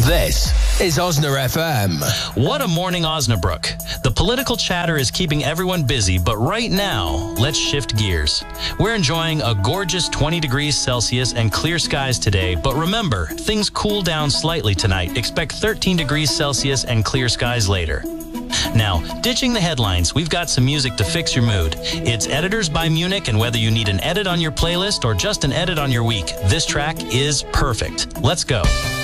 This is Osna FM. What a morning, Osnabrook. The political chatter is keeping everyone busy, but right now, let's shift gears. We're enjoying a gorgeous 20 degrees Celsius and clear skies today, but remember, things cool down slightly tonight. Expect 13 degrees Celsius and clear skies later. Now, ditching the headlines, we've got some music to fix your mood. It's Editors by Munich, and whether you need an edit on your playlist or just an edit on your week, this track is perfect. Let's go.